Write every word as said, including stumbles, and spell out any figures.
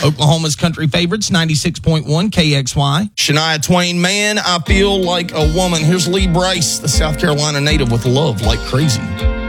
Oklahoma's country favorites, ninety-six point one K X Y. Shania Twain, Man, I Feel Like a Woman. Here's Lee Bryce, the South Carolina native, with Love Like Crazy.